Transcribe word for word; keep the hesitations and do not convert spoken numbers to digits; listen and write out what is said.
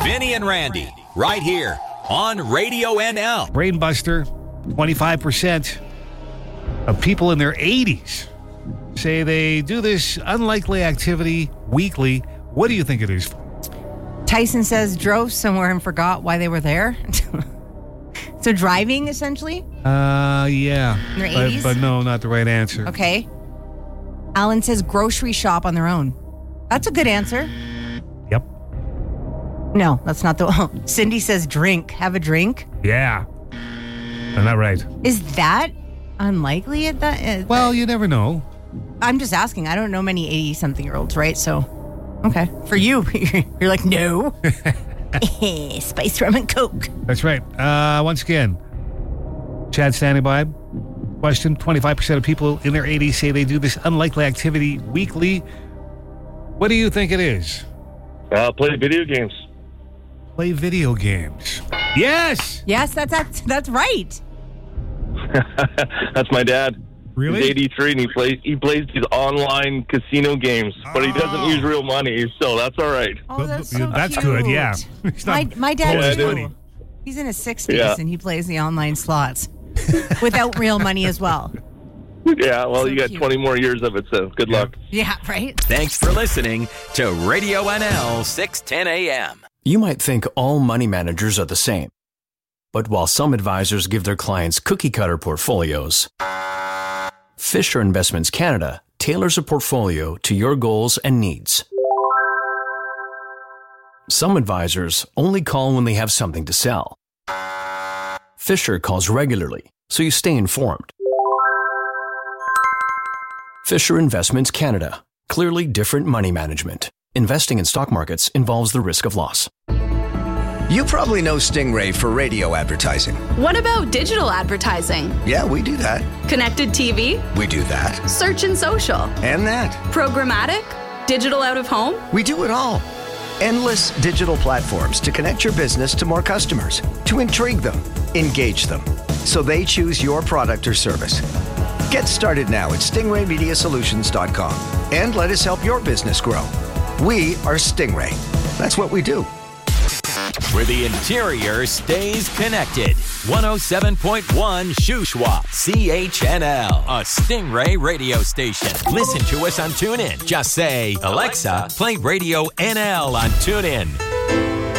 Vinny and Randy, right here on Radio N L. Brainbuster, twenty-five percent of people in their eighties say they do this unlikely activity weekly. What do you think it is? Tyson says drove somewhere and forgot why they were there. So driving, essentially? Uh, yeah. In their but, eighties? but no, not the right answer. Okay. Alan says grocery shop on their own. That's a good answer. Yep. No, that's not the one. Cindy says drink. Have a drink. Yeah. I'm not right. Is that unlikely at that? Uh, Well, you never know. I'm just asking. I don't know many eighty-something-year-olds, right? So, okay. For you, you're like, no. Spice rum and Coke. That's right. Uh, once again, Chad standing by. Question, twenty-five percent of people in their eighties say they do this unlikely activity weekly. What do you think it is? Uh, play video games. Play video games. Yes! Yes, that's that's, that's right. That's my dad. Really? He's eighty-three and he plays he plays these online casino games, but he doesn't Oh. use real money, so that's all right. Oh, that's so That's cute. good, yeah. He's not My, my dad Yeah, too. it is. He's in his sixties Yeah. and he plays the online slots without real money as well. Yeah, well, So you got cute. twenty more years of it, so good Yeah. luck. Yeah, right? Thanks for listening to Radio N L six ten a.m. You might think all money managers are the same. But while some advisors give their clients cookie-cutter portfolios, Fisher Investments Canada tailors a portfolio to your goals and needs. Some advisors only call when they have something to sell. Fisher calls regularly, so you stay informed. Fisher Investments Canada. Clearly different money management. Investing in stock markets involves the risk of loss. You probably know Stingray for radio advertising. What about digital advertising? Yeah, we do that. Connected T V? We do that. Search and social? And that. Programmatic? Digital out of home? We do it all. Endless digital platforms to connect your business to more customers, to intrigue them, engage them, so they choose your product or service. Get started now at stingray media solutions dot com and let us help your business grow. We are Stingray. That's what we do. Where the interior stays connected. one oh seven point one Shuswap, C H N L, a Stingray radio station. Listen to us on TuneIn. Just say, Alexa, play Radio N L on TuneIn.